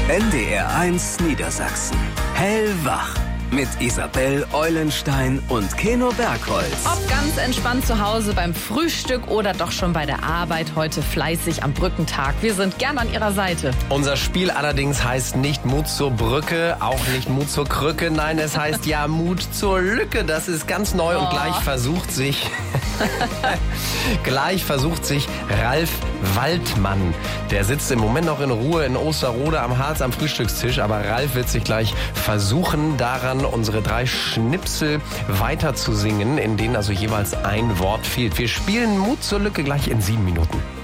NDR1 Niedersachsen. Hellwach. Mit Isabel Eulenstein und Keno Bergholz. Ob ganz entspannt zu Hause beim Frühstück oder doch schon bei der Arbeit, heute fleißig am Brückentag. Wir sind gern an Ihrer Seite. Unser Spiel allerdings heißt nicht Mut zur Brücke, auch nicht Mut zur Krücke. Nein, es heißt ja Mut zur Lücke. Das ist ganz neu und gleich versucht sich Ralf Waldmann. Der sitzt im Moment noch in Ruhe in Osterrode am Harz am Frühstückstisch. Aber Ralf wird sich gleich versuchen, daran unsere 3 Schnipsel weiter zu singen, in denen also jeweils ein Wort fehlt. Wir spielen Mut zur Lücke gleich in 7 Minuten.